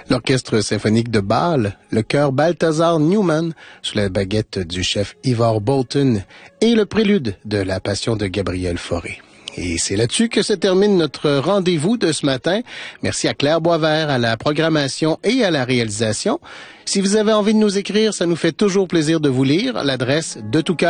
L'Orchestre symphonique de Bâle, le chœur Balthazar Newman, sous la baguette du chef Ivar Bolton, et le prélude de la Passion de Gabriel Fauré. Et c'est là-dessus que se termine notre rendez-vous de ce matin. Merci à Claire Boisvert à la programmation et à la réalisation. Si vous avez envie de nous écrire, ça nous fait toujours plaisir de vous lire. L'adresse de tout cœur